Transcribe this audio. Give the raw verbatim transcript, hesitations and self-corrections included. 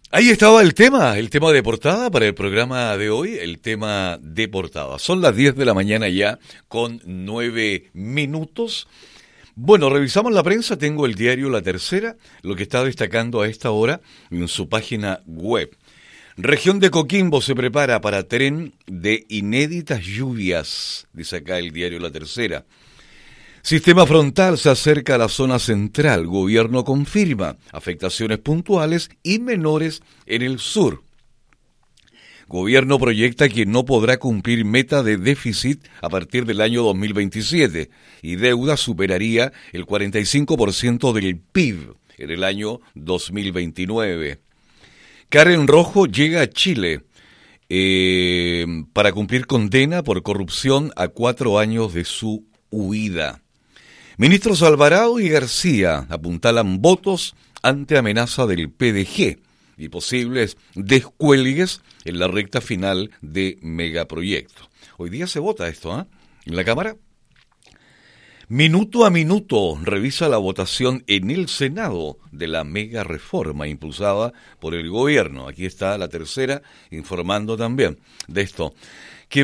Ahí estaba el tema, el tema de portada para el programa de hoy, el tema de portada. Son las diez de la mañana ya con nueve minutos. Bueno, revisamos la prensa, tengo el diario La Tercera, lo que está destacando a esta hora en su página web. Región de Coquimbo se prepara para tren de inéditas lluvias, dice acá el diario La Tercera. Sistema frontal se acerca a la zona central. Gobierno confirma afectaciones puntuales y menores en el sur. Gobierno proyecta que no podrá cumplir meta de déficit a partir del año dos mil veintisiete y deuda superaría el cuarenta y cinco por ciento del P I B en el año dos mil veintinueve. Karen Rojo llega a Chile eh, para cumplir condena por corrupción a cuatro años de su huida. Ministros Alvarado y García apuntalan votos ante amenaza del P D G y posibles descuelgues en la recta final de megaproyecto. Hoy día se vota esto, ¿eh? En la Cámara. Minuto a minuto revisa la votación en el Senado de la mega reforma impulsada por el gobierno. Aquí está La Tercera informando también de esto.